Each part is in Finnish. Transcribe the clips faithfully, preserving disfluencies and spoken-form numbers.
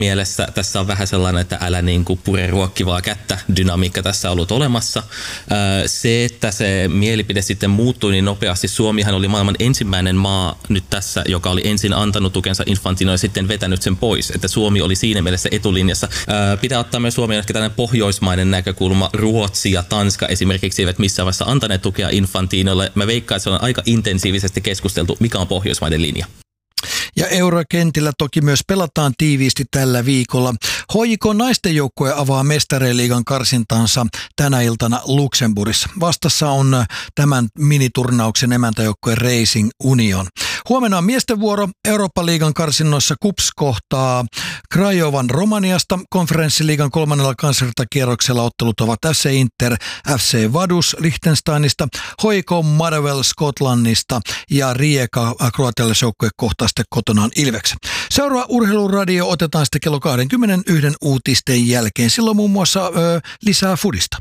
mielessä tässä on vähän sellainen, että älä niin kuin pure ruokkivaa kättä dynamiikka tässä on ollut olemassa. Se, että se mielipide sitten muuttui niin nopeasti. Suomihan oli maailman ensimmäinen maa nyt tässä, joka oli ensin antanut tukensa Infantinolle ja sitten vetänyt sen pois. Että Suomi oli siinä mielessä etulinjassa. Pitää ottaa myös Suomi ehkä tällainen pohjoismainen näkökulma. Ruotsi ja Tanska esimerkiksi eivät missään vaiheessa antaneet tukea Infantinolle. Mä veikkaan, että se on aika intensiivisesti keskusteltu, mikä on pohjoismaiden linja. Ja eurokentillä toki myös pelataan tiiviisti tällä viikolla. H J K naisten joukkue avaa Mestariliigan karsintansa tänä iltana Luxemburgissa. Vastassa on tämän miniturnauksen emäntäjoukkue Racing Union. Huomenna on miesten vuoro. Eurooppa-liigan karsinnoissa KuPS kohtaa Crajovan Romaniasta. Konferenssiliigan kolmannella kansainvälisellä ottelut ovat F C Inter, F C Vaduz Liechtensteinista, H J K Motherwell Skotlannista ja Rijeka kroatialaisjoukkue kohtaa sitten kotonaan Ilveksen. Seuraa Urheiluradio otetaan sitten kello kaksikymmentäyksi uutisten jälkeen. Silloin muun muassa ö, lisää fudista.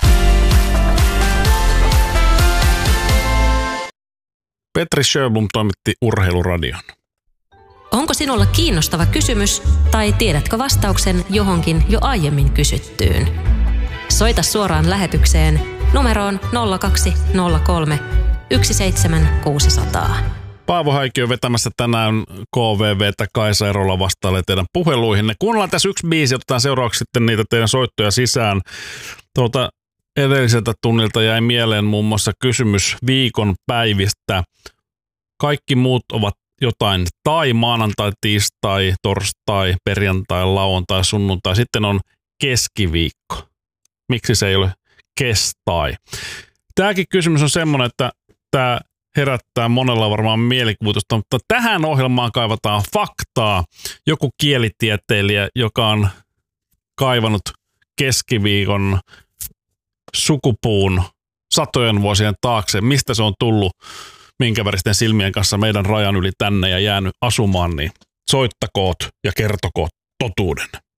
Petri Sjöblom toimitti Urheiluradion. Onko sinulla kiinnostava kysymys tai tiedätkö vastauksen johonkin jo aiemmin kysyttyyn? Soita suoraan lähetykseen numeroon nolla kaksi nolla kolme yksi seitsemän kuusi nolla nolla. Paavo Häikki on vetämässä tänään K V V:tä. Kaisa Erola vastailee teidän puheluihinne. Kuunnellaan tässä yksi biisi, otetaan seuraavaksi sitten niitä teidän soittoja sisään. Tuolta edelliseltä tunnilta jäi mieleen muun muassa kysymys viikon päivistä. Kaikki muut ovat jotain tai maanantai, tiistai, torstai, perjantai, lauantai, sunnuntai. Sitten on keskiviikko. Miksi se ei ole kestai? Tämäkin kysymys on semmoinen, että tämä herättää monella varmaan mielikuvitusta, mutta tähän ohjelmaan kaivataan faktaa. Joku kielitieteilijä, joka on kaivannut keskiviikon sukupuun satojen vuosien taakse, mistä se on tullut, minkä väristen silmien kanssa meidän rajan yli tänne ja jäänyt asumaan, niin soittakoot ja kertokoot totuuden.